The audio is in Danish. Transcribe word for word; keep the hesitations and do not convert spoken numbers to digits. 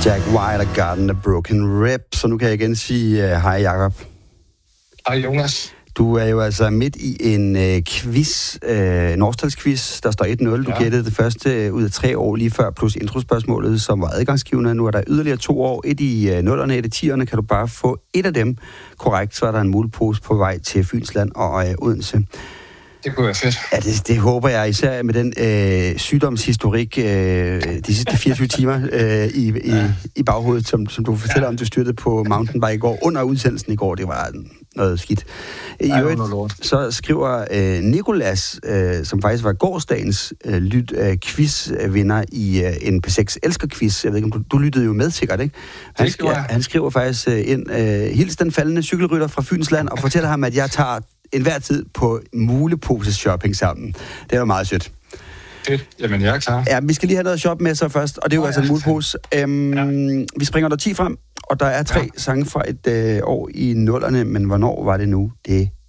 Jack White og Garden of Broken Rib. Så nu kan jeg igen sige uh, hej Jacob. Hej Jonas. Du er jo altså midt i en uh, quiz, uh, en årstalsquiz, der står et nul. Du ja. gættede det første uh, ud af tre år lige før, plus introspørgsmålet, som var adgangsgivende. Nu er der yderligere to år. Et i uh, nullerne, et i tierne. Kan du bare få et af dem korrekt, så er der en mulepose på vej til Fynsland og uh, Odense. Det kunne være fedt. Ja, det, det håber jeg, især med den øh, sygdomshistorik øh, de sidste fireogtyve timer øh, i, i, ja. i baghovedet, som, som du fortæller ja. om, du styrtede på mountainbike i går, under udsendelsen i går. Det var noget skidt. I ja, øvrigt, så skriver øh, Nikolas, øh, som faktisk var gårsdagens øh, lyt, øh, quizvinder i øh, en P seks Elsker-quiz. Jeg ved ikke, om du, du lyttede jo med sikkert, ikke? Han, sk- han skriver faktisk øh, ind, øh, hils den faldende cykelrytter fra Fynsland, og fortæller ham, at jeg tager enhver tid på muleposes shopping sammen. Det er meget sødt. Fedt. Jamen, jeg er klar. Ja, vi skal lige have noget shop med så først, og det er jo oh, altså ja. en mulepose. Øhm, ja. Vi springer der ti frem, og der er tre ja. sange fra et øh, år i nullerne, men hvornår var det nu? Det